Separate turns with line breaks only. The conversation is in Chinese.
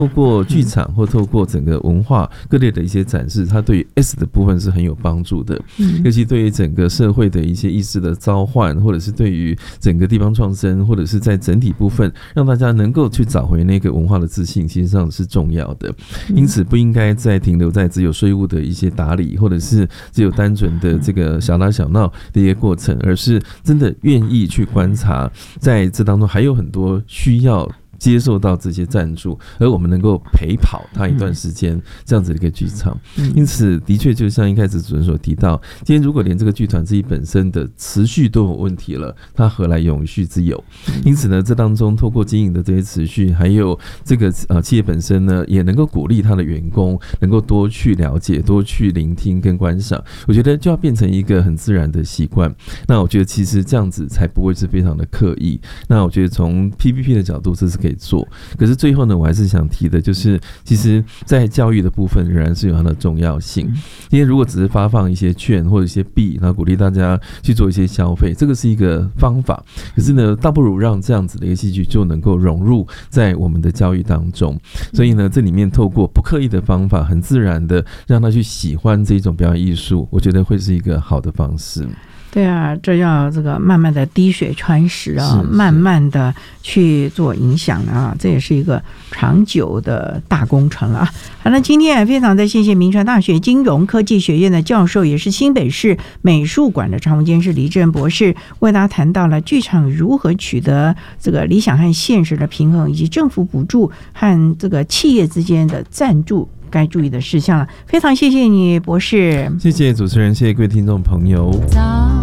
透过剧场或透过整个文化各类的一些展示，它对于 S 的部分是很有帮助的，尤其对于整个社会的一些意识的召唤，或者是对于整个地方创生，或者是在整体部分让大家能够去找回那个文化的自信，其实上是重要的。因此不应该再停留在只有税务的一些打理，或者是只有单纯的这个小打小闹的一些过程，而是真的愿意去观察，在这当中还有很多需要接受到这些赞助，而我们能够陪跑它一段时间，这样子的一个剧场。因此的确就像一开始主任所提到，今天如果连这个剧团自己本身的持续都有问题了，它何来永续之有？因此呢，这当中透过经营的这些持续，还有这个企业本身呢，也能够鼓励他的员工能够多去了解、多去聆听跟观赏，我觉得就要变成一个很自然的习惯。那我觉得其实这样子才不会是非常的刻意。那我觉得从 PPP 的角度，这是可以做。可是最后呢，我还是想提的就是，其实在教育的部分仍然是有它的重要性。因为如果只是发放一些券或者一些币，然后鼓励大家去做一些消费，这个是一个方法。可是呢，倒不如让这样子的一个戏剧就能够融入在我们的教育当中。所以呢，这里面透过不刻意的方法，很自然的让他去喜欢这种表演艺术，我觉得会是一个好的方式。
对啊，这要这个慢慢的滴水穿石啊，慢慢的去做影响啊，这也是一个长久的大工程啊。好，那今天也非常的谢谢铭传大学金融科技学院的教授，也是新北市美术馆的常务监事李正博士，为大家谈到了剧场如何取得这个理想和现实的平衡，以及政府补助和这个企业之间的赞助该注意的事项了。非常谢谢你，博士。
谢谢主持人，谢谢各位听众朋友。